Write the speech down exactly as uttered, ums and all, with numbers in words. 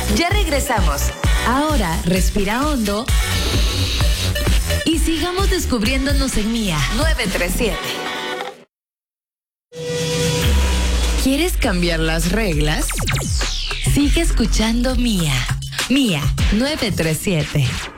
Ya regresamos. Ahora respira hondo y sigamos descubriéndonos en Mía nueve tres siete. ¿Quieres cambiar las reglas? Sigue escuchando Mía. Mía nueve tres siete.